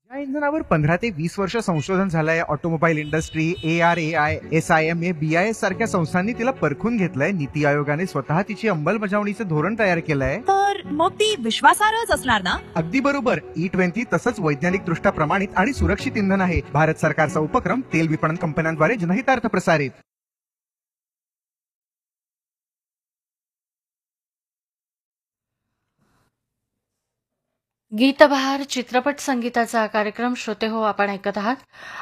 या इंधनावर 15 ते 20 वर्ष संशोधन झालंय. Automobile industry, ARAI, SIMA, BIS सारख्या संस्थांनी तिला परखून घेतलंय. नीती आयोगाने स्वतः तिची अंमलबजावणीचं धोरण तयार केलंय. तर मग ती विश्वासार्हच असणार ना? अगदी बरोबर. E20 तसंच वैज्ञानिकदृष्ट्या प्रमाणित आणि सुरक्षित इंधन आहे. भारत सरकारचा उपक्रम तेल विपणन कंपन्यांद्वारे जनहितार्थ प्रसारित. गीतबहार चित्रपट संगीताचा कार्यक्रम श्रोते हो आपण ऐकत आहात.